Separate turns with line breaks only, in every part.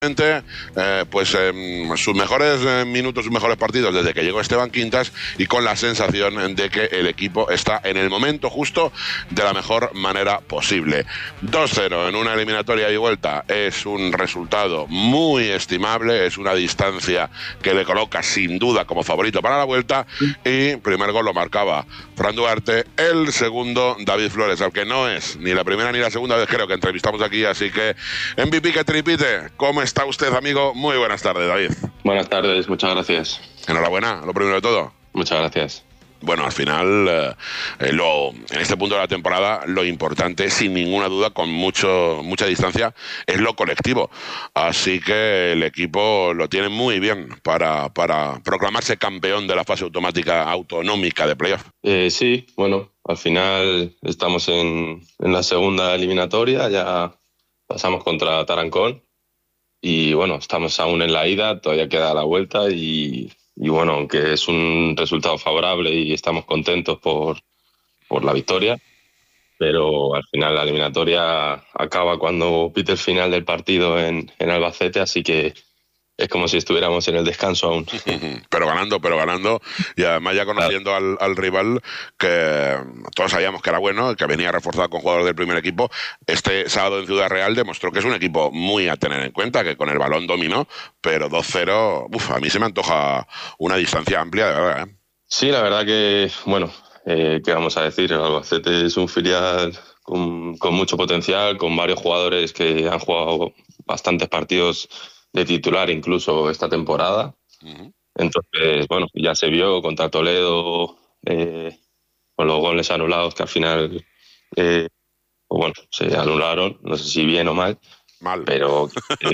sus mejores minutos, sus mejores partidos desde que llegó Esteban Quintas, y con la sensación de que el equipo está en el momento justo de la mejor manera posible. 2-0 en una eliminatoria y vuelta es un resultado muy estimable, es una distancia que le coloca sin duda como favorito para la vuelta, y primer gol lo marcaba Fran Duarte, el segundo David Flores, al que no es ni la primera ni la segunda vez creo que entrevistamos aquí, así que MVP que tripite. ¿Cómo está usted, amigo? Muy buenas tardes, David.
Buenas tardes, muchas gracias.
Enhorabuena, lo primero de todo.
Muchas gracias.
Bueno, al final, en este punto de la temporada, lo importante, sin ninguna duda, con mucha distancia, es lo colectivo. Así que el equipo lo tiene muy bien para proclamarse campeón de la fase automática autonómica de playoff.
Sí, bueno, al final estamos en la segunda eliminatoria, ya pasamos contra Tarancón y bueno, estamos aún en la ida, todavía queda la vuelta y bueno, aunque es un resultado favorable y estamos contentos por la victoria, pero al final la eliminatoria acaba cuando pite el final del partido en Albacete, así que es como si estuviéramos en el descanso aún.
Pero ganando, y además ya conociendo al rival, que todos sabíamos que era bueno, que venía reforzado con jugadores del primer equipo. Este sábado en Ciudad Real demostró que es un equipo muy a tener en cuenta, que con el balón dominó, pero 2-0, a mí se me antoja una distancia amplia, de verdad, ¿eh?
Sí, la verdad que, bueno, ¿qué vamos a decir? El Albacete es un filial con mucho potencial, con varios jugadores que han jugado bastantes partidos de titular incluso esta temporada. Uh-huh. Entonces, bueno, ya se vio contra Toledo, con los goles anulados que al final, se anularon, no sé si bien o mal. Pero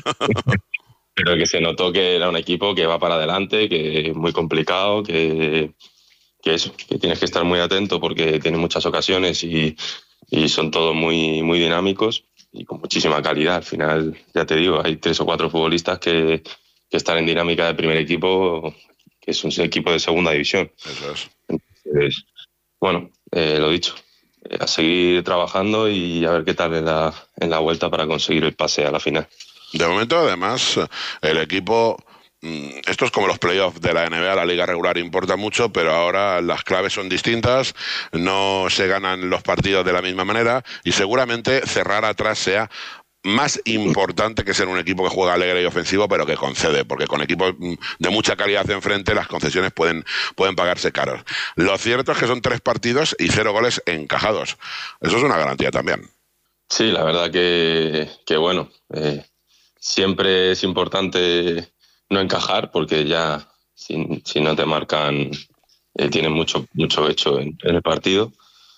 que se notó que era un equipo que va para adelante, que es muy complicado, que tienes que estar muy atento porque tiene muchas ocasiones y son todos muy, muy dinámicos y con muchísima calidad. Al final, ya te digo, hay 3 o 4 futbolistas que están en dinámica de primer equipo, que es un equipo de segunda división.
Eso es.
Entonces, bueno, lo dicho, a seguir trabajando y a ver qué tal en la vuelta para conseguir el pase a la final.
De momento, además, el equipo... Esto es como los playoffs de la NBA, la liga regular importa mucho, pero ahora las claves son distintas, no se ganan los partidos de la misma manera y seguramente cerrar atrás sea más importante que ser un equipo que juega alegre y ofensivo, pero que concede, porque con equipos de mucha calidad enfrente las concesiones pueden pagarse caros. Lo cierto es que son 3 partidos y 0 goles encajados. Eso es una garantía también.
Sí, la verdad que bueno, siempre es importante no encajar porque ya si no te marcan tienen mucho hecho en el partido.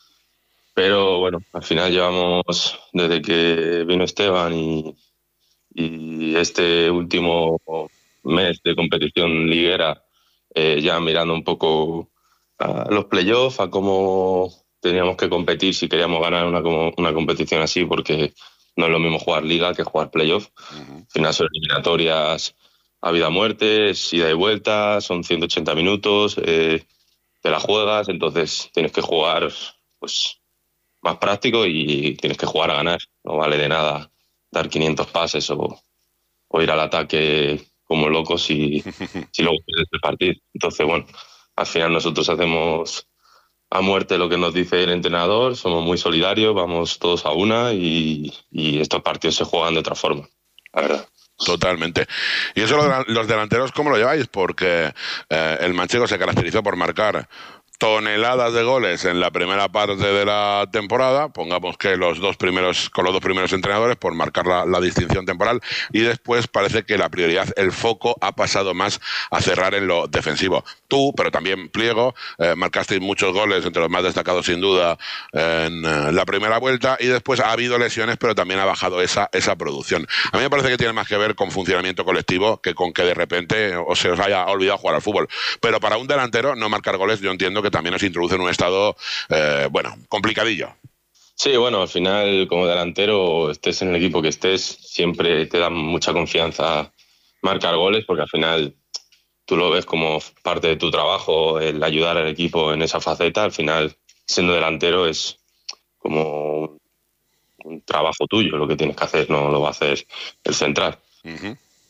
Pero bueno, al final llevamos desde que vino Esteban y este último mes de competición liguera ya mirando un poco a los playoffs, a cómo teníamos que competir si queríamos ganar una competición así, porque no es lo mismo jugar liga que jugar playoff. Uh-huh. Al final son eliminatorias a vida o muerte, es ida y vuelta, son 180 minutos, te la juegas, entonces tienes que jugar pues más práctico y tienes que jugar a ganar. No vale de nada dar 500 pases o ir al ataque como locos si luego pierdes el partido. Entonces, bueno, al final nosotros hacemos a muerte lo que nos dice el entrenador, somos muy solidarios, vamos todos a una y estos partidos se juegan de otra forma, la verdad.
Totalmente. Y eso los delanteros, ¿cómo lo lleváis? Porque el manchego se caracterizó por marcar toneladas de goles en la primera parte de la temporada, pongamos que con los dos primeros entrenadores, por marcar la distinción temporal, y después parece que la prioridad, el foco ha pasado más a cerrar en lo defensivo. Tú, pero también Pliego, marcasteis muchos goles, entre los más destacados sin duda en la primera vuelta, y después ha habido lesiones, pero también ha bajado esa producción. A mí me parece que tiene más que ver con funcionamiento colectivo que con que de repente se os haya olvidado jugar al fútbol. Pero para un delantero no marcar goles, yo entiendo que también nos introduce en un estado, complicadillo.
Sí, bueno, al final como delantero, estés en el equipo que estés, siempre te da mucha confianza marcar goles, porque al final tú lo ves como parte de tu trabajo, el ayudar al equipo en esa faceta. Al final, siendo delantero es como un trabajo tuyo lo que tienes que hacer, no lo va a hacer el central. Uh-huh.